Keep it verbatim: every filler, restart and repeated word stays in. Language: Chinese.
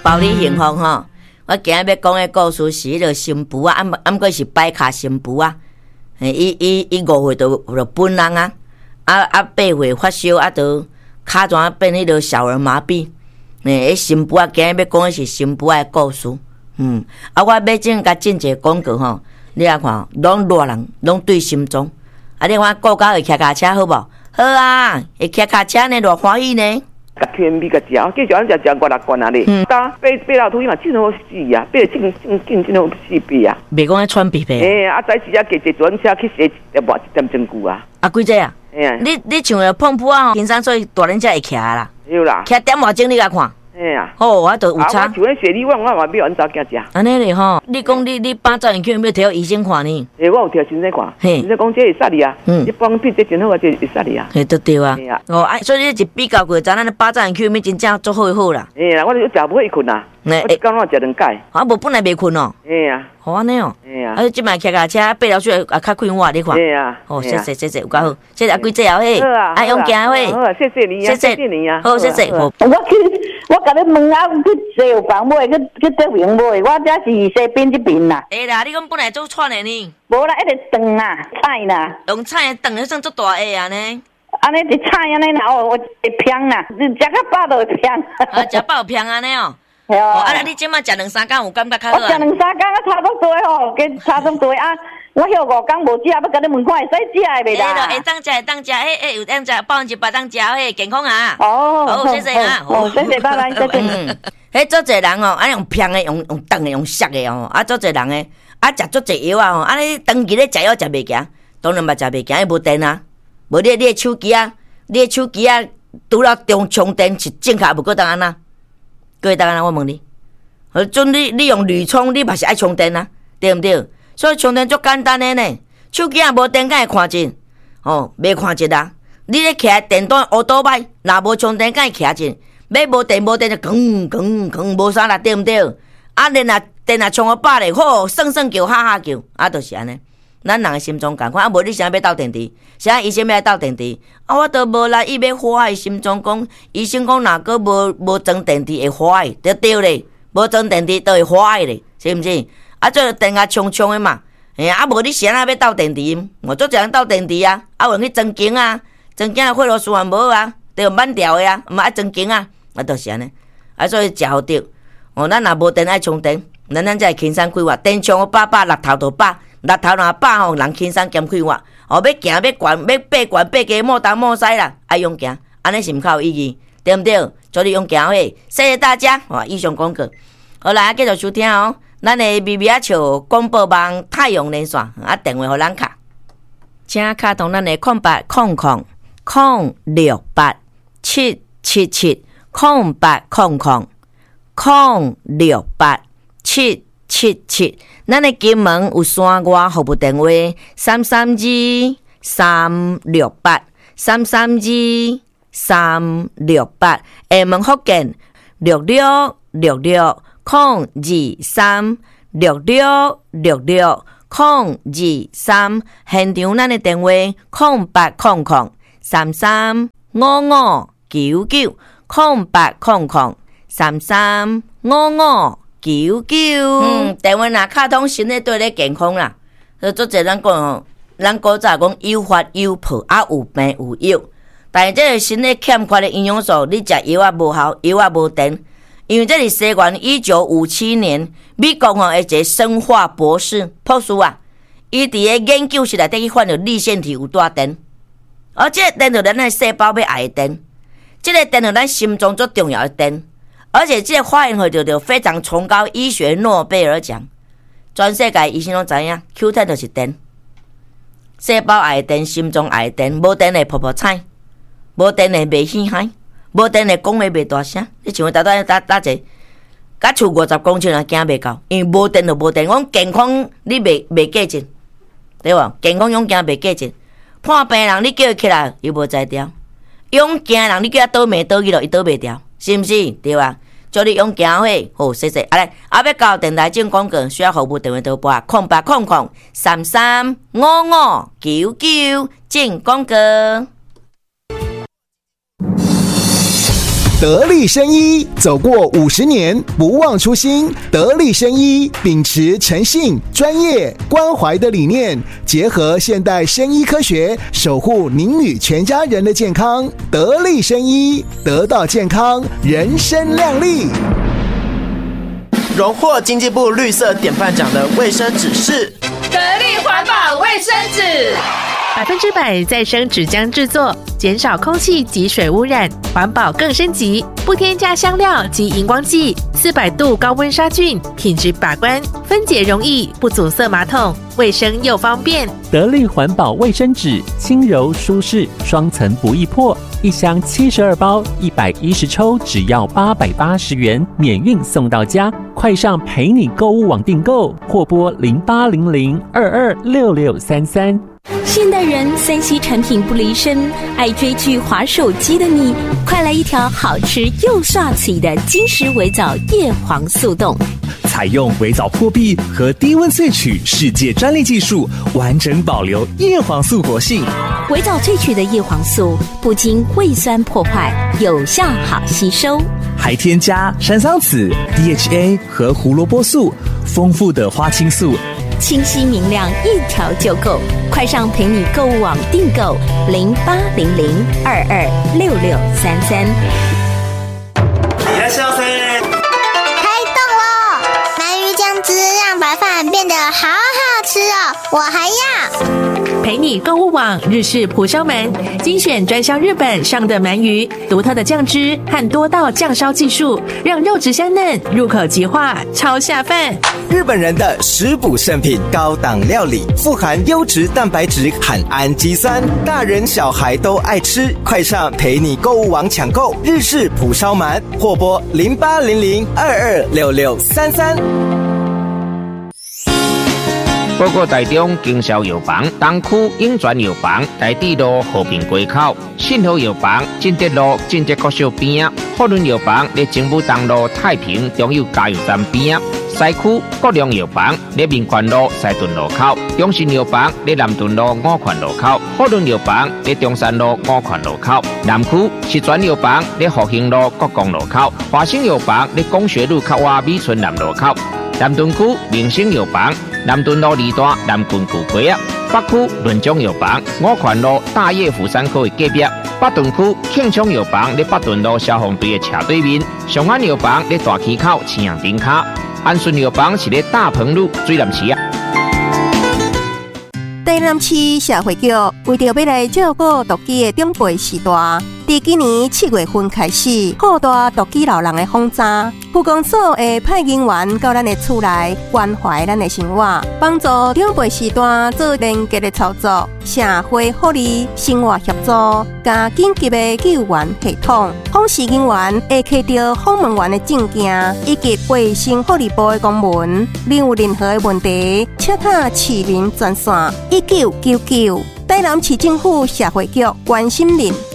保你幸福吼。我今日要讲的故事是迄个新妇啊，啊毋过是摆卡新妇啊。伊伊伊五岁就就本人啊，啊啊八岁发烧啊，就骹怎变迄个小儿麻痹。诶，迄新妇啊，今日要讲的是新妇的故事。嗯，啊，我要正甲进一个广告吼，你来看，拢热人拢对心中。啊，你看国家会骑脚车好无？好啊，会骑脚车呢，偌欢喜呢。 甲天米甲食，继续安食食五六罐啊咧。嗯，打八八老土伊嘛真好死啊，八真真真真好死鼻啊。 袂讲咧喘鼻鼻。 诶，啊，早时啊，加一转车去洗一抹一点钟久啊。 啊，几只啊？ 哎你你像个碰扑啊，平常所以大人才会骑啦。 有啦。 骑点外钟你来看。哎呀， 哦，我都有差。 啊，我像迄雪梨湾，我嘛要安怎行食？ 安尼咧吼，你讲你你八十年去有没有摕医生看呢？ 诶，我有摕先生看，先生讲这会杀你啊，嗯，你帮品质真好啊，这会杀你啊。 嘿，都对啊。哦，啊，所以你一比较过，知咱八十年去有没真正做好好啦。 哎呀，我就食不会困啊，我一工我食两盖。 啊，无本来袂困哦。 哎呀， 好安尼哦。 哎呀， 啊，即摆骑脚车爬了出来也较快活，你看。 哎呀， 哦，谢谢谢谢，有够好，谢谢阿贵姐哦嘿，啊用行嘿， 好啊，谢谢你啊，谢谢你啊， 好谢谢。我去我甲你问啊，去西药房买，去去德平买，我这是西边这边啦。 哎啦，你讲本来做串的呢？ 无啦，一直长啦，菜啦。 用菜的长，迄算足大个啊呢？ 安尼一菜安尼啦，哦，我会香啦，你食较饱就会香。 啊，食饱香安尼哦。 哦， 啊，你即马食两三工有感觉较好啊？ 我食两三工啊，差不多吼，跟差不多啊。我休五工无食，要甲你问看会使食的袂啦？ 会当食会当食，诶诶，有当食百分之百当食，嘿，健康啊！ 哦， 好，谢谢啊， 好，谢谢，拜拜，再见。 嗯，迄做侪人哦，安用香的，用用长的，用涩的哦，啊，做侪人的，啊，食做侪药啊，吼，安尼长期咧食药食袂行，当然嘛食袂行，伊无电啊，无你你的手机啊，你的手机啊，除了中充电是正确，无过当安那，过会当安那，我问你，呃，准你你用铝充，你嘛是爱充电啊，对毋对？所以充电足简单的呢，手机也无电，敢会看见？哦，袂看见啦。你咧骑电动乌多摆，若无充电，敢会骑见？要无电无电就吭吭吭，无啥啦，对毋对？啊，电啊电啊充个饱咧，好，算算叫，哈哈叫，啊，就是安尼。咱人的心中共款，啊，无你啥要斗电池？啥医生要斗电池？啊，我都无来，伊要坏心中讲，医生讲若个无无装电池会坏，对对咧，无装电池都会坏咧，是毋是？啊，做电啊冲冲的嘛，哎呀，啊无你啥啊要斗电池？我做一人斗电池啊，啊有人去装经啊，装经啊，血流循环无啊，就慢调的啊，毋爱装经啊，啊都是安尼，啊所以食好着。哦，咱若无电爱充电，咱咱才会轻松开活。电充百百，六头就百，六头若百吼，人轻松兼开活。哦，要行要悬要爬悬爬低，莫东莫西啦，爱用行，安尼是毋较有意义，对毋对？祝你用行嘿，谢谢大家。哦，以上广告，好来继续收听哦。咱的咪咪啊笑广播网太阳连线啊，电话互咱卡，请卡通咱的空八空空空六八七七七空八空空空六八七七七。咱的金门有山外服务电话三三二三六八三三二三六八，厦门福建六六六六。空二三六六六六空二三，现场咱的电话空八空空三三五五九九空八空空三三五五九九。嗯，电话若卡通身体对咧健康啦，所以做者咱讲吼，咱古早讲有发有破，啊有病有药，但是这个身体欠缺的营养素，你食药啊无效，药啊无电。因为这是西元一九五七年，美国吼一个生化博士博士啊，伊伫个研究室内底去发现立腺体有带电，而这个电就咱的细胞要爱的电，这个电就咱心中最重要的电，而且这个发现获得到非常崇高医学诺贝尔奖，全世界医生拢知影 ，Q 十 就是电，细胞爱的电，心中爱的电，无电的泡泡菜，无电的袂稀罕。无电的讲话袂大声，你像打打打打者，甲厝五十公尺啊，行袂到，因为无电就无电。我健康你袂袂计钱，对无？健康勇行袂计钱，破病人你叫伊起来，伊无才调；勇行人你叫他倒霉倒去咯，伊倒袂掉，是毋是？对啊，祝你勇行会好，谢谢。啊来，啊要到电台进广告，需要服务电话导拨空八空空三三五五九九进广告。 得力生医，走过五十年，不忘初心。得力生医秉持诚信、专业、关怀的理念，结合现代生医科学，守护您与全家人的健康。得力生医，得到健康，人生亮丽。 荣获经济部绿色典范奖的卫生纸是得力环保卫生纸， 百分之百再生纸浆制作，减少空气及水污染，环保更升级，不添加香料及荧光剂，四百度高温杀菌，品质把关，分解容易，不阻塞马桶，卫生又方便。 得力环保卫生纸，轻柔舒适，双层不易破，一箱七十二包，一百一十抽，只要八百八十元，免运送到家。快上陪你购物网订购，或拨零八零零二二六六三三。 现代人三 C 产品不离身，爱追剧滑手机的你，快来一条好吃又帅气的金石微藻叶黄素冻。 采用微藻破壁和低温萃取世界专利技术，完整保留叶黄素活性。 微藻萃取的叶黄素不经胃酸破坏，有效好吸收， 还添加山桑子、D H A 和胡萝卜素，丰富的花青素， 清晰明亮，一条就够。快上陪你购物网订购零八零零二二六六三三。 いらっしゃいませ。 开动喽！鳗鱼酱汁让白饭变得好好吃哦，我还要。 陪你购物网日式蒲烧鳗，精选专销日本上的鳗鱼，独特的酱汁和多道酱烧技术，让肉质香嫩，入口即化，超下饭。 日本人的食补圣品，高档料理，富含优质蛋白质和氨基酸，大人小孩都爱吃。快上陪你购物网抢购日式蒲烧鳗，或拨零八零零二二六六三三。 报告台中经销药房东区永泉药房台地路和平街口，信和药房进德路进德国小边，福伦药房在政府东路太平中油加油站边，西区国良药房在民权路西屯路口，中信药房在南屯路五权路口，福伦药房在中山路五权路口，南区石泉药房在复兴路国光路口，华兴药房在工学路靠外美村南路口，南屯区明星药房南屯路二段南郡古街啊，北区润中药房五权路大叶福山科的隔壁，北屯区庆昌药房在北屯路消防队的斜对面，上安药房在大溪口青阳顶卡，安顺药房是在大鹏路水南市啊。 台南市社会局为着要来照顾独居的长辈时代，自今年七月份开始扩大独居老人的访查，区公所会派人员到咱的厝内关怀咱的生活，帮助长辈时代做连结的操作，社会福利、生活协助，加紧急的救援系统。访视人员会摕到访问员的证件以及卫生福利部的公文，另有任何的问题，请打市民专线一九九九。台南市政府社会局关心您。